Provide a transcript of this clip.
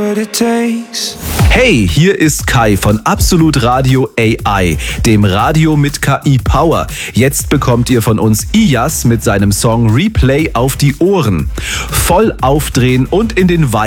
what it takes. Hey, hier ist Kai von Absolut Radio AI, dem Radio mit KI-Power. Jetzt bekommt ihr von uns Iyas mit seinem Song Replay auf die Ohren. Voll aufdrehen und in den